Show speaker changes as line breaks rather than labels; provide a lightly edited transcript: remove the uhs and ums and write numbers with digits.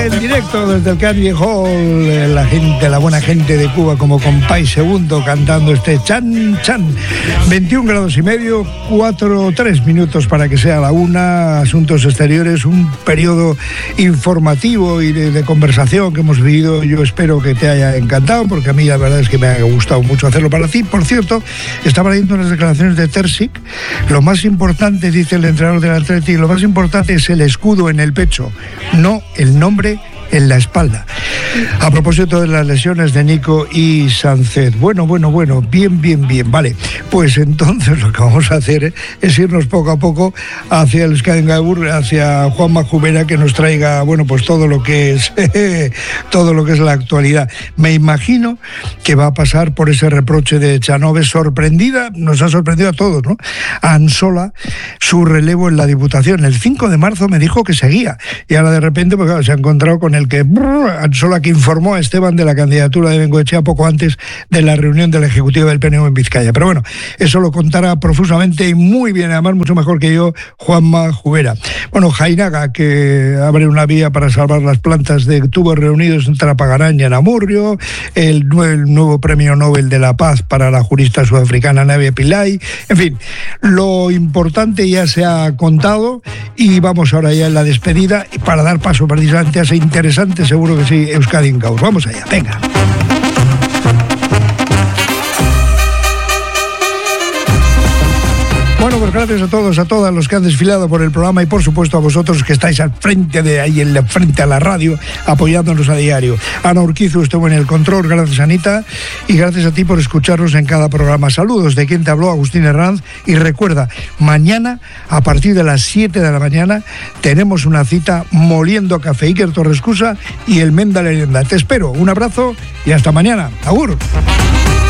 En directo desde el Carnegie Hall, la buena gente de Cuba como Compay Segundo cantando este Chan Chan. 21 grados y medio, 3 minutos para que sea la 1. Asuntos exteriores, un periodo informativo y de conversación que hemos vivido. Yo espero que te haya encantado, porque a mí la verdad es que me ha gustado mucho hacerlo para ti. Por cierto, estaba leyendo unas declaraciones de Terzic. Lo más importante, dice el entrenador del Atleti, lo más importante es el escudo en el pecho, no el nombre en la espalda. A propósito de las lesiones de Nico y Sánchez. Bueno, bien. Vale, pues entonces lo que vamos a hacer es irnos poco a poco hacia el Scangaur, hacia Juanma Jubera, que nos traiga, bueno, pues todo lo que es la actualidad. Me imagino que va a pasar por ese reproche de Echanove. Nos ha sorprendido a todos, ¿no? A Ansola, su relevo en la Diputación. El 5 de marzo me dijo que seguía, y ahora de repente, pues claro, se ha encontrado con el que Ansola, que informó a Esteban de la candidatura de Bengoechea poco antes de la reunión del Ejecutivo del PNV en Vizcaya. Pero bueno, eso lo contará profusamente y muy bien, además mucho mejor que yo, Juanma Jubera. Bueno, Jainaga, que abre una vía para salvar las plantas de tubos reunidos en Trapagarán y en Amurrio, el nuevo premio Nobel de la Paz para la jurista sudafricana Navi Pillay. En fin, lo importante ya se ha contado y vamos ahora ya en la despedida para dar paso precisamente a ese interesante, seguro que sí, Euskadi en Caos. Vamos allá, venga. Bueno, pues gracias a todos, a todas los que han desfilado por el programa y por supuesto a vosotros que estáis al frente de ahí, en la frente a la radio, apoyándonos a diario. Ana Urquizu estuvo en el control, gracias Anita, y gracias a ti por escucharnos en cada programa. Saludos de quien te habló, Agustín Herranz, y recuerda, mañana a partir de las 7 de la mañana tenemos una cita moliendo café. Iker Torrescusa y el Menda Leyenda. Te espero, un abrazo y hasta mañana. Agur.